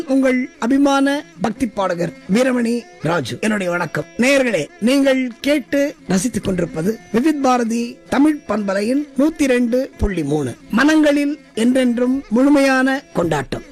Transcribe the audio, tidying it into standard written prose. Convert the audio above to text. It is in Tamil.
உங்கள் அபிமான பக்தி பாடகர் வீரமணி ராஜு. என்னுடைய வணக்கம். நேயர்களே, நீங்கள் கேட்டு ரசித்துக் கொண்டிருப்பது விவித் பாரதி தமிழ் பண்பலையின் 102.3 மனங்களில் என்றென்றும் முழுமையான கொண்டாட்டம்.